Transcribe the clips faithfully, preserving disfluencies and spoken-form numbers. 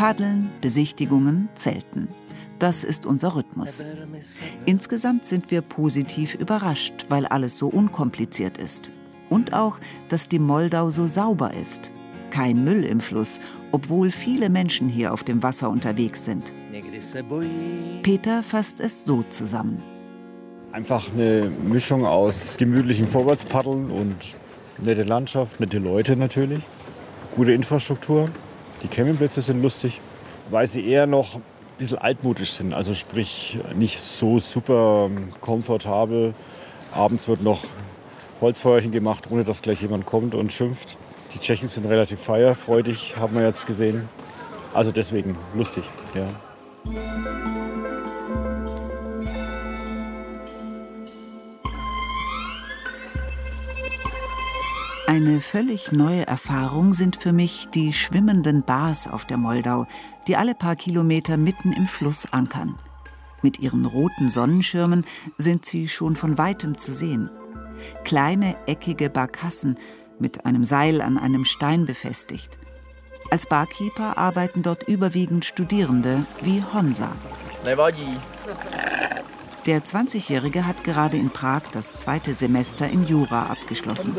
Paddeln, Besichtigungen, Zelten. Das ist unser Rhythmus. Insgesamt sind wir positiv überrascht, weil alles so unkompliziert ist. Und auch, dass die Moldau so sauber ist. Kein Müll im Fluss, obwohl viele Menschen hier auf dem Wasser unterwegs sind. Peter fasst es so zusammen. Einfach eine Mischung aus gemütlichem Vorwärtspaddeln und nette Landschaft, nette Leute natürlich. Gute Infrastruktur. Die Campingplätze sind lustig, weil sie eher noch ein bisschen altmodisch sind. Also sprich nicht so super komfortabel. Abends wird noch Holzfeuerchen gemacht, ohne dass gleich jemand kommt und schimpft. Die Tschechen sind relativ feierfreudig, haben wir jetzt gesehen. Also deswegen lustig, ja. Eine völlig neue Erfahrung sind für mich die schwimmenden Bars auf der Moldau, die alle paar Kilometer mitten im Fluss ankern. Mit ihren roten Sonnenschirmen sind sie schon von weitem zu sehen. Kleine, eckige Barkassen mit einem Seil an einem Stein befestigt. Als Barkeeper arbeiten dort überwiegend Studierende wie Honza. Der zwanzigjährige hat gerade in Prag das zweite Semester in Jura abgeschlossen.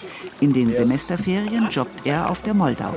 In den Semesterferien jobbt er auf der Moldau.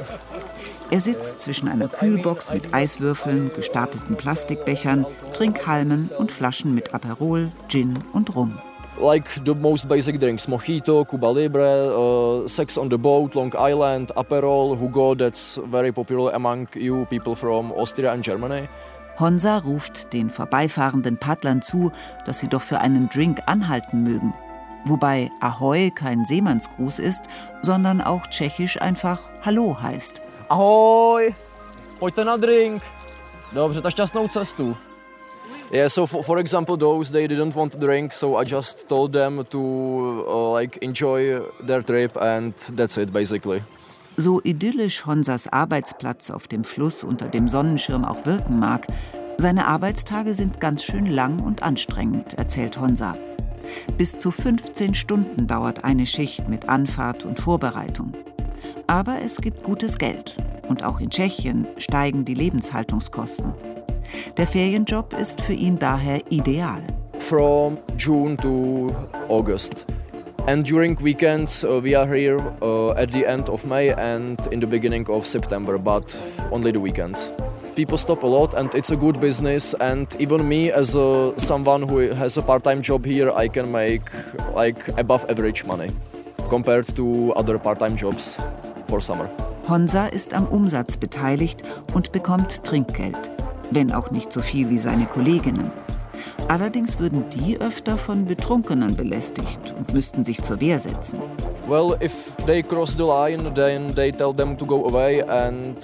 Er sitzt zwischen einer Kühlbox mit Eiswürfeln, gestapelten Plastikbechern, Trinkhalmen und Flaschen mit Aperol, Gin und Rum. Like the most basic drinks, Mojito, Cuba Libre, uh, Sex on the Boat, Long Island, Aperol, Hugo, that's very popular among you people from Austria and Germany. Honza ruft den vorbeifahrenden Paddlern zu, dass sie doch für einen Drink anhalten mögen. Wobei Ahoj kein Seemannsgruß ist, sondern auch tschechisch einfach Hallo heißt. Ahoj, pojďte na drink. Dobře, tak šťastnou cestu. Yeah, so for, for example, those they didn't want to drink, so I just told them to uh, like enjoy their trip and that's it basically. So idyllisch Honsas Arbeitsplatz auf dem Fluss unter dem Sonnenschirm auch wirken mag, seine Arbeitstage sind ganz schön lang und anstrengend, erzählt Honza. Bis zu fünfzehn Stunden dauert eine Schicht mit Anfahrt und Vorbereitung. Aber es gibt gutes Geld. Und auch in Tschechien steigen die Lebenshaltungskosten. Der Ferienjob ist für ihn daher ideal. From June to August. And during weekends uh, we are here uh, at the end of May and in the beginning of September, but only the weekends. People stop a lot and it's a good business, and even me as a, someone who has a part-time job here, I can make like above average money compared to other part-time jobs for summer. Honza ist am Umsatz beteiligt und bekommt Trinkgeld, wenn auch nicht so viel wie seine Kolleginnen. Allerdings würden die öfter von Betrunkenen belästigt und müssten sich zur Wehr setzen. Well, if they cross the line, then they tell them to go away, and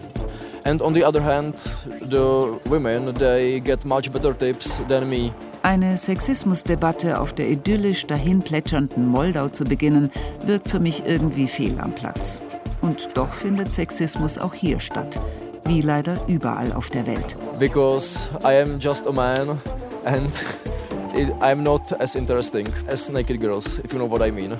and on the other hand, the women, they get much better tips than me. Eine Sexismusdebatte auf der idyllisch dahin plätschernden Moldau zu beginnen, wirkt für mich irgendwie fehl am Platz. Und doch findet Sexismus auch hier statt, wie leider überall auf der Welt. Because I am just a man. And I'm not as interesting as naked girls, if you know what I mean.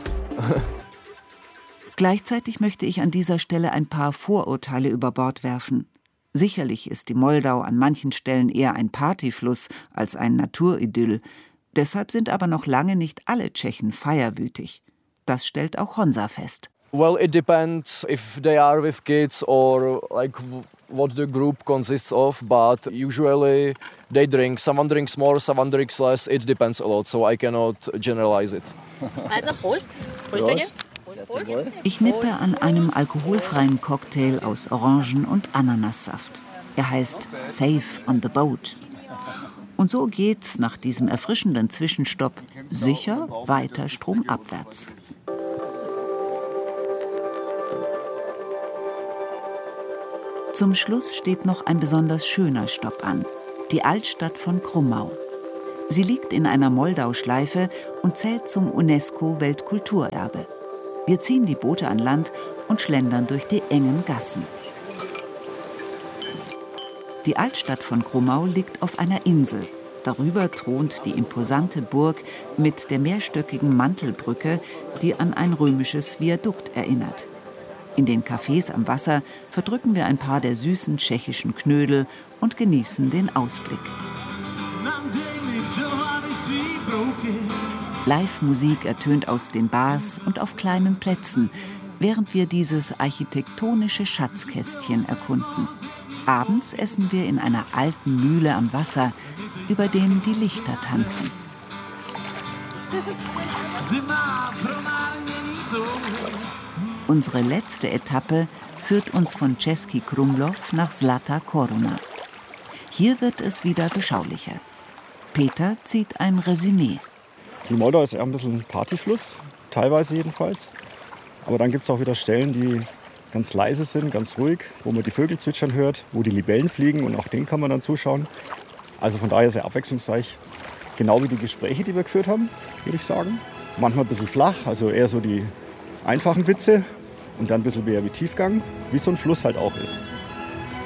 Gleichzeitig möchte ich an dieser Stelle ein paar Vorurteile über Bord werfen. Sicherlich ist die Moldau an manchen Stellen eher ein Partyfluss als ein Naturidyll. Deshalb sind aber noch lange nicht alle Tschechen feierwütig. Das stellt auch Honza fest. Well, it depends if they are with kids or like what the group consists of, but usually they drink. Someone drinks more, someone drinks less. It depends a lot, so I cannot generalize it. Also Prost. Prösterchen. Ich nippe an einem alkoholfreien Cocktail aus Orangen- und Ananassaft. Er heißt Safe on the Boat. Und so geht's nach diesem erfrischenden Zwischenstopp sicher weiter stromabwärts. Zum Schluss steht noch ein besonders schöner Stopp an, die Altstadt von Krummau. Sie liegt in einer Moldauschleife und zählt zum UNESCO-Weltkulturerbe. Wir ziehen die Boote an Land und schlendern durch die engen Gassen. Die Altstadt von Krummau liegt auf einer Insel. Darüber thront die imposante Burg mit der mehrstöckigen Mantelbrücke, die an ein römisches Viadukt erinnert. In den Cafés am Wasser verdrücken wir ein paar der süßen tschechischen Knödel und genießen den Ausblick. Live-Musik ertönt aus den Bars und auf kleinen Plätzen, während wir dieses architektonische Schatzkästchen erkunden. Abends essen wir in einer alten Mühle am Wasser, über dem die Lichter tanzen. Unsere letzte Etappe führt uns von Český Krumlov nach Zlatá Koruna. Hier wird es wieder beschaulicher. Peter zieht ein Resümee. Die Moldau ist eher ein bisschen Partyfluss, teilweise jedenfalls. Aber dann gibt es auch wieder Stellen, die ganz leise sind, ganz ruhig, wo man die Vögel zwitschern hört, wo die Libellen fliegen und auch denen kann man dann zuschauen. Also von daher sehr abwechslungsreich. Genau wie die Gespräche, die wir geführt haben, würde ich sagen. Manchmal ein bisschen flach, also eher so die einfachen Witze und dann ein bisschen mehr wie Tiefgang, wie so ein Fluss halt auch ist.